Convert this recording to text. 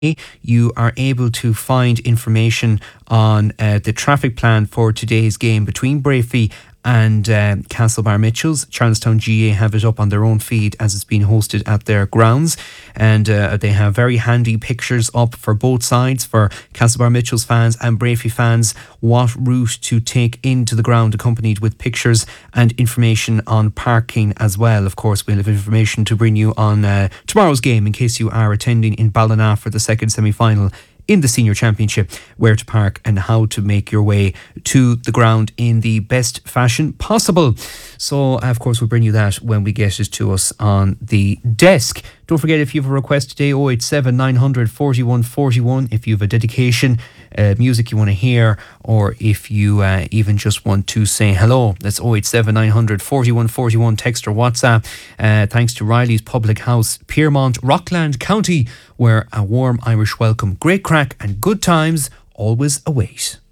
you are able to find information on the traffic plan for today's game between Brafey and Castlebar Mitchells. Charlestown GA have it up on their own feed as it's being hosted at their grounds, and they have very handy pictures up for both sides, for Castlebar Mitchells fans and Brafey fans, what route to take into the ground, accompanied with pictures and information on parking as well. Of course, we'll have information to bring you on tomorrow's game in case you are attending in Ballina for the second semi-final in the Senior Championship, where to park and how to make your way to the ground in the best fashion possible. So, of course, we'll bring you that when we get it to us on the desk. Don't forget, if you have a request today, 087 900 41 41, if you have a dedication, music you want to hear, or if you even just want to say hello, that's 087 900 41 41, text or WhatsApp. Thanks to Riley's Public House, Piermont, Rockland County, where a warm Irish welcome, great crack and good times always await.